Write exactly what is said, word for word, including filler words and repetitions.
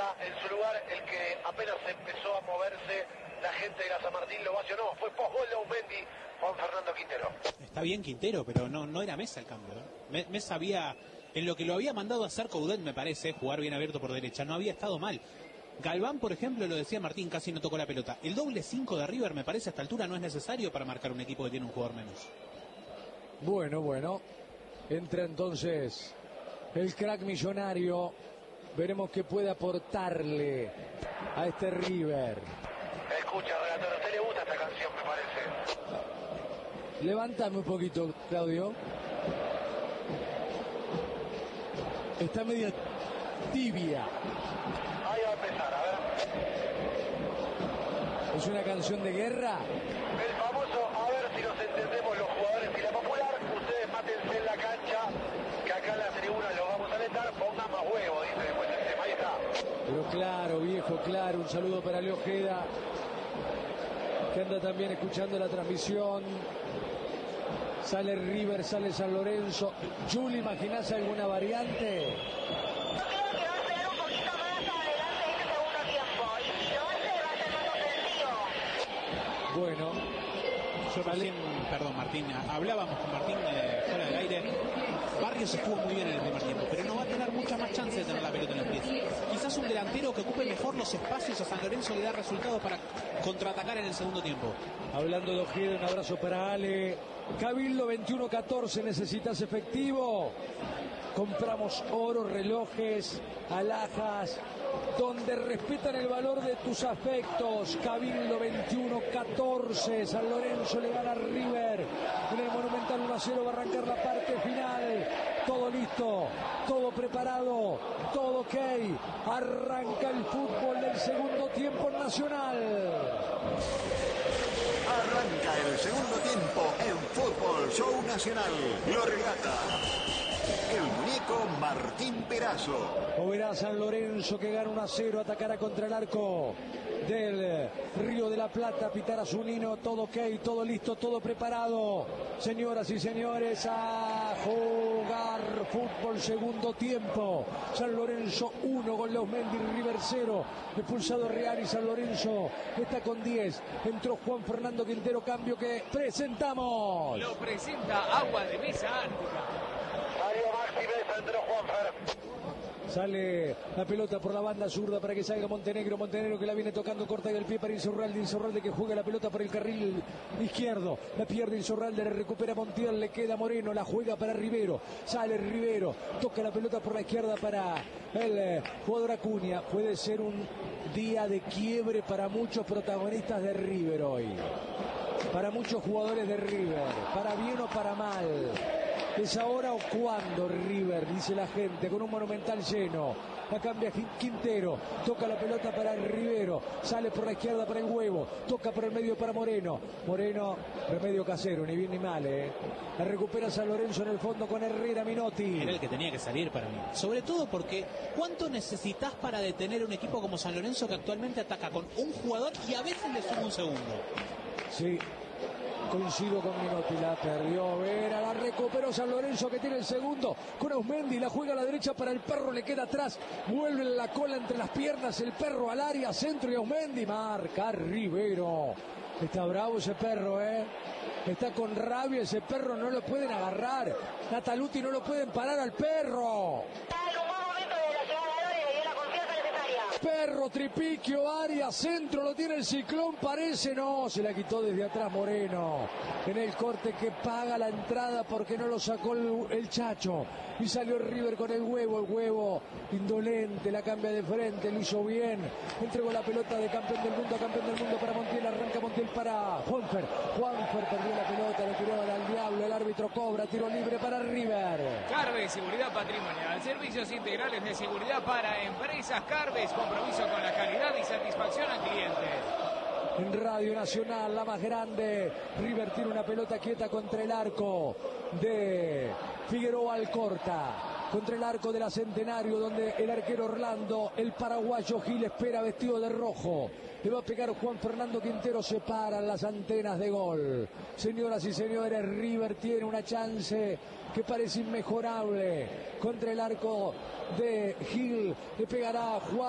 está en su lugar el que apenas empezó a moverse la gente de la San Martín, lo ovacionó, fue post-gol de Aumendi, Juan Fernando Quintero. Está bien Quintero, pero no, no era Mesa el cambio, ¿eh? Mesa había, en lo que lo había mandado a hacer Coudet, me parece, jugar bien abierto por derecha, no había estado mal. Galván, por ejemplo, lo decía Martín, casi no tocó la pelota. El doble cinco de River, me parece, a esta altura no es necesario para marcar un equipo que tiene un jugador menos. Bueno, bueno. Entra entonces el crack millonario. Veremos qué puede aportarle a este River. Escucha, relator, a usted le gusta esta canción, me parece. Levántame un poquito, Claudio. Está media tibia. Ahí va a empezar, a ver. ¿Es una canción de guerra? El famoso, a ver si nos entendemos los jugadores y la popular. Ustedes mátense en la cancha, que acá en la tribuna los vamos a alentar. Pongan más huevo, dice después el tema. Ahí está. Pero claro, viejo, claro. Un saludo para Leo Ojeda, que anda también escuchando la transmisión. Sale River, sale San Lorenzo. Juli, ¿imaginás alguna variante? Bueno, yo recién, perdón Martín, hablábamos con Martín eh, fuera del aire. Barrios estuvo muy bien en el primer tiempo, pero no va a tener mucha más chance de tener la pelota en los pies. Quizás un delantero que ocupe mejor los espacios a San Lorenzo le da resultados para contraatacar en el segundo tiempo. Hablando de Ojeda, un abrazo para Ale. Cabildo veintiuno catorce, ¿necesitas efectivo? Compramos oro, relojes, alhajas, donde respetan el valor de tus afectos. Cabildo veintiuno catorce, San Lorenzo le gana a River en el Monumental uno a cero. Va a arrancar la parte final. Todo listo, todo preparado, todo ok. Arranca el fútbol del segundo tiempo nacional. Arranca el segundo tiempo en Fútbol Show Nacional. Lo relata el muñeco Martín Perazo. O verá San Lorenzo que gana uno a cero, atacará contra el arco del Río de la Plata, pitará su nino, todo ok, todo listo, todo preparado. Señoras y señores, a jugar fútbol segundo tiempo. San Lorenzo uno, gol de Aumendi, River cero. Expulsado Real y San Lorenzo está con diez. Entró Juan Fernando Quintero, cambio que presentamos. Lo presenta Agua de Mesa Ártica. Salió Maxi Mesa, entró Juanfer. Sale la pelota por la banda zurda para que salga Montenegro. Montenegro que la viene tocando corta del pie para Insaurralde. Insaurralde que juega la pelota por el carril izquierdo. La pierde Insaurralde, la recupera Montiel, le queda Moreno, la juega para Rivero. Sale Rivero, toca la pelota por la izquierda para el eh, jugador Acuña. Puede ser un día de quiebre para muchos protagonistas de River hoy. Para muchos jugadores de River. Para bien o para mal. ¿Es ahora o cuándo River? Dice la gente, con un Monumental lleno. La cambia Quintero, toca la pelota para el Rivero, sale por la izquierda para el Huevo, toca por el medio para Moreno. Moreno, remedio casero, ni bien ni mal, ¿eh? La recupera San Lorenzo en el fondo con Herrera, Minotti. Era el que tenía que salir para mí. Sobre todo porque, ¿cuánto necesitas para detener un equipo como San Lorenzo que actualmente ataca con un jugador y a veces le suma un segundo? Sí. Coincido con Minotti, la perdió Vera, la recuperó San Lorenzo que tiene el segundo con Aumendi, la juega a la derecha para el Perro, le queda atrás, vuelve la cola entre las piernas, el Perro al área, centro y Aumendi, marca Rivero. Está bravo ese Perro, eh. Está con rabia ese Perro, no lo pueden agarrar. Nataluti no lo pueden parar al Perro. Perro, Tripiquio, área, centro, lo tiene el Ciclón, parece, no, se la quitó desde atrás Moreno, en el corte que paga la entrada porque no lo sacó el, el Chacho, y salió River con el Huevo, el Huevo indolente, la cambia de frente, lo hizo bien, entregó la pelota de campeón del mundo a campeón del mundo para Montiel, arranca Montiel para Juanfer, Juanfer perdió la pelota, le tiró al diablo, el árbitro cobra, tiro libre para River. Carves, seguridad patrimonial, servicios integrales de seguridad para empresas. Carves, compromiso con la calidad y satisfacción al cliente. En Radio Nacional, la más grande, River tiene una pelota quieta contra el arco de Figueroa Alcorta, contra el arco de la Centenario, donde el arquero Orlando, el paraguayo Gil, espera vestido de rojo. Le va a pegar Juan Fernando Quintero, se paran las antenas de gol. Señoras y señores, River tiene una chance que parece inmejorable contra el arco de Gil. Le pegará Juan.